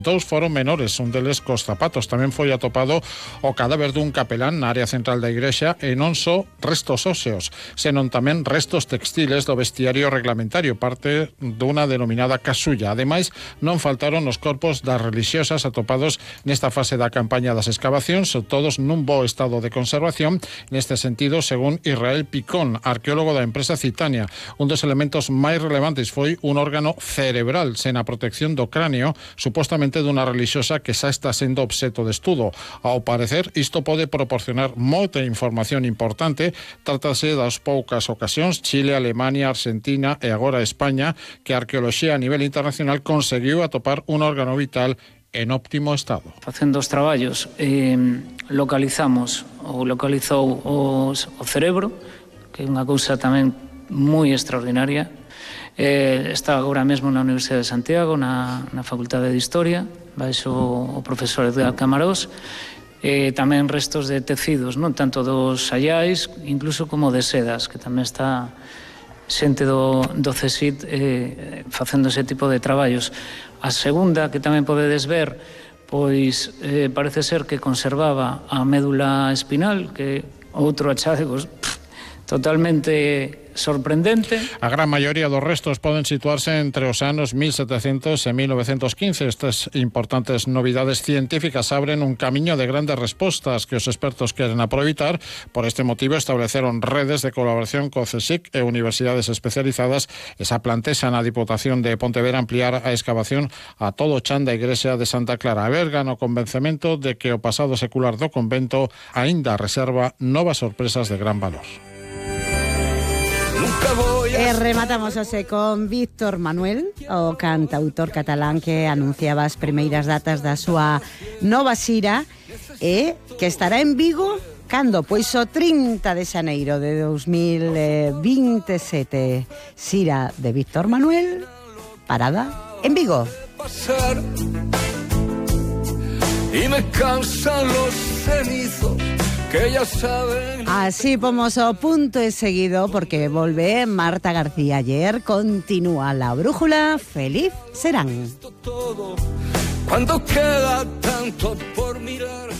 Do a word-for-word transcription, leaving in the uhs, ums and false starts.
Dous foron menores, un deles cos zapatos. Tamén foi atopado o cadáver dun capelán na área central da igrexa e non só restos óseos, senón tamén restos textiles do vestiario reglamentario, parte dunha denominada casulla. Ademais, non faltaron os corpos das relixiosas atopados nesta fase da campaña das escavacións, todos nun bo estado de conservación. Neste sentido, según Israel Picón, arqueólogo da empresa Citania, un dos elementos máis relevantes foi un órgano cerebral sen a protección do cráneo, supostamente dunha relixiosa que xa está sendo obxecto de estudo. Ao parecer, isto pode proporcionar moita información importante. Trátase das poucas ocasións, Chile, Alemania, Argentina e agora España, que a arqueoloxía a nivel internacional conseguiu atopar un órgano vital en óptimo estado. Facendo os traballos, eh, localizamos ou localizou os, o cerebro, que é unha cousa tamén moi extraordinaria. Eh, está agora mesmo na Universidade de Santiago, na, na Facultade de Historia, baixo o, o profesor Edgar Camarós. Eh, tamén restos de tecidos, non tanto dos sallais, incluso como de sedas, que tamén está xente do, do CSIC eh, facendo ese tipo de traballos. A segunda, que tamén podedes ver, pois eh, parece ser que conservaba a médula espinal, que outro achado pff, totalmente sorprendente. A gran maioría dos restos poden situarse entre os anos mil setecentos e mil novecentos quince. Estas importantes novidades científicas abren un camiño de grandes respostas que os expertos queren aproveitar. Por este motivo estableceron redes de colaboración co CSIC e universidades especializadas e xa plantexan a Diputación de Pontevedra ampliar a excavación a todo o chan da igrexa de Santa Clara. Berga no convencemento de que o pasado secular do convento aínda reserva novas sorpresas de gran valor. E rematamos hoxe con Víctor Manuel, o cantautor catalán que anunciaba as primeiras datas da súa nova xira e que estará en Vigo cando? Pois o trinta de xaneiro de dos mil veintesete. Xira de Víctor Manuel, parada en Vigo. Y me cansan los cenizos que ya saben. Así pomos o punto e seguido porque volve Marta García ayer, continúa la brújula, feliz serán. Cuando queda tanto por mirar.